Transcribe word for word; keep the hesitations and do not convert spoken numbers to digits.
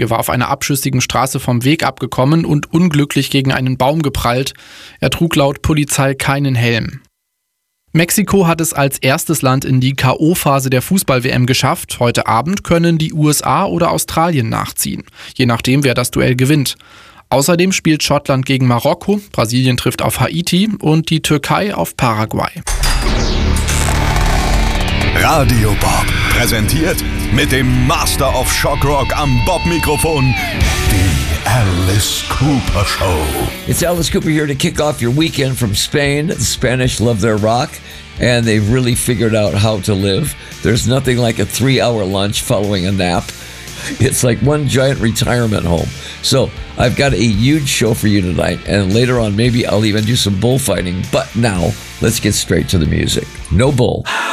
dreiundzwanzigjährige war auf einer abschüssigen Straße vom Weg abgekommen und unglücklich gegen einen Baum geprallt. Er trug laut Polizei keinen Helm. Mexiko hat es als erstes Land in die K O-Phase der Fußball-W M geschafft. Heute Abend können die U S A oder Australien nachziehen, je nachdem, wer das Duell gewinnt. Außerdem spielt Schottland gegen Marokko, Brasilien trifft auf Haiti und die Türkei auf Paraguay. Radio Bob präsentiert mit dem Master of Shock Rock am Bob-Mikrofon die Alice Cooper Show. It's Alice Cooper here to kick off your weekend from Spain. The Spanish love their rock, and they've really figured out how to live. There's nothing like a three-hour lunch following a nap. It's like one giant retirement home. So I've got a huge show for you tonight, and later on maybe I'll even do some bullfighting. But now, let's get straight to the music. No bull.